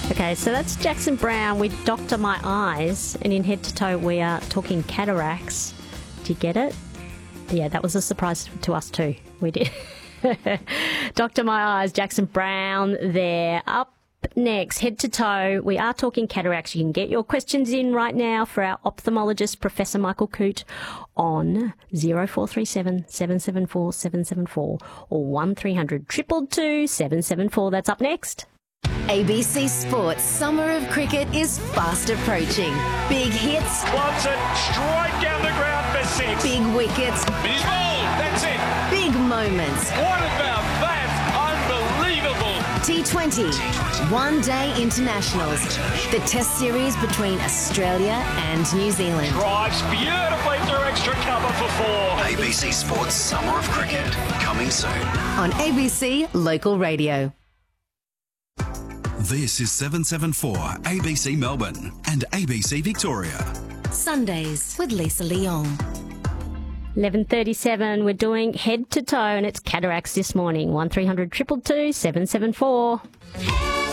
Okay, so that's Jackson Browne with Doctor My Eyes, and in Head to Toe we are talking cataracts. Did you get it? Yeah, that was a surprise to us too. We did. Doctor My Eyes, Jackson Browne there. Up next, Head to Toe, we are talking cataracts. You can get your questions in right now for our ophthalmologist, Professor Michael Coote, on 0437 774 774 or 1300 222 774. That's up next. ABC Sports Summer of Cricket is fast approaching. Big hits. Wants it straight down the ground for six. Big wickets. He's bowled. That's it. Big moments. What about that? Unbelievable. T20. One-day internationals. The test series between Australia and New Zealand. Drives beautifully through extra cover for four. ABC Sports Summer of Cricket, coming soon. On ABC Local Radio. This is 774 ABC Melbourne and ABC Victoria. Sundays with Lisa Leong. 11:37. We're doing Head to Toe, and it's cataracts this morning. 1300 222 774.